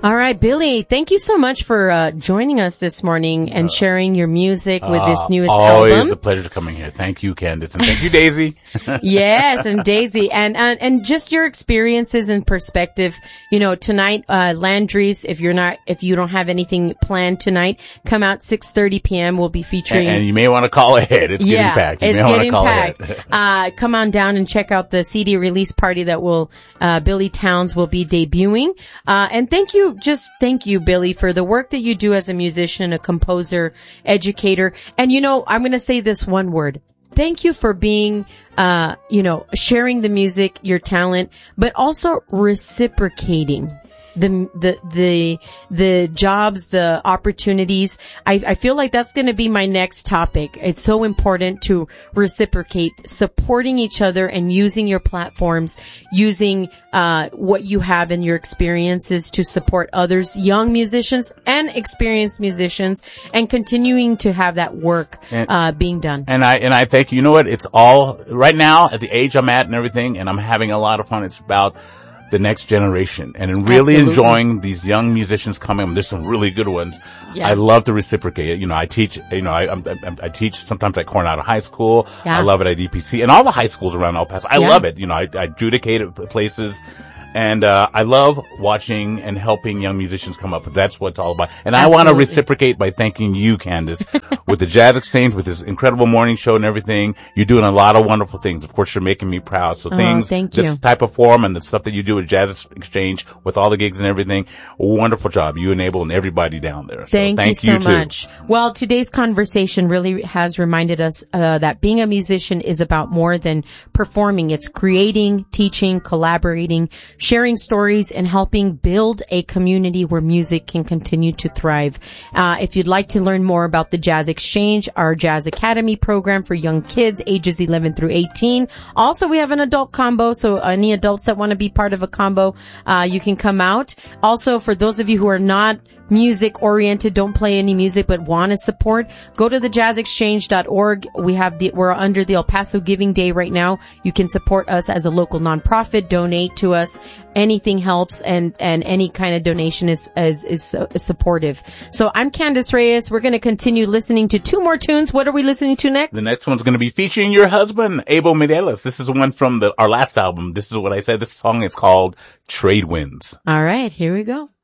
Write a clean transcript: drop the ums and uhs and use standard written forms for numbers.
All right, Billy, thank you so much for joining us this morning and sharing your music with this newest always album. Always a pleasure coming here. Thank you, Candace, and thank you, Daisy. Yes, and Daisy, and just your experiences and perspective. You know, tonight, Landry's, if you don't have anything planned tonight, come out 6:30 p.m. We'll be featuring. And you may want to call ahead. It's getting packed. You may want to call ahead. Come on down and check out the CD release party that Billy Towns will be debuting. And thank you, Billy, for the work that you do as a musician, a composer, educator. And I'm going to say this one word. Thank you for being, sharing the music, your talent, but also reciprocating the jobs, the opportunities. I feel like that's going to be my next topic. It's so important to reciprocate, supporting each other and using your platforms, using what you have in your experiences to support others, young musicians and experienced musicians, and continuing to have that work being done. And I thank you. You know what? It's all right now at the age I'm at and everything, and I'm having a lot of fun. It's about the next generation and really enjoying these young musicians coming. There's some really good ones. Yeah. I love to reciprocate. I teach, I teach sometimes at Coronado High School. Yeah. I love it at DPC and all the high schools around El Paso. I love it. I adjudicate at places. And I love watching and helping young musicians come up. That's what it's all about. And I want to reciprocate by thanking you, Candace, with the Jazz Exchange, with this incredible morning show and everything. You're doing a lot of wonderful things. Of course, you're making me proud. So this type of forum and the stuff that you do with Jazz Exchange, with all the gigs and everything, wonderful job. You enabling everybody down there. So thank you so much. Well, today's conversation really has reminded us that being a musician is about more than performing. It's creating, teaching, collaborating, sharing stories, and helping build a community where music can continue to thrive. If you'd like to learn more about the Jazz Exchange, our Jazz Academy program for young kids ages 11 through 18. Also, we have an adult combo, so any adults that want to be part of a combo, you can come out. Also, for those of you who are not music oriented, don't play any music but want to support, go to thejazzexchange.org. We're under the El Paso Giving Day right now. You can support us as a local nonprofit, donate to us. Anything helps, and any kind of donation is supportive. So I'm Candace Reyes. We're going to continue listening to two more tunes. What are we listening to next? The next one's going to be featuring your husband, Abel Mireles. This is one from our last album. This is what I said. This song is called Trade Winds. All right, here we go.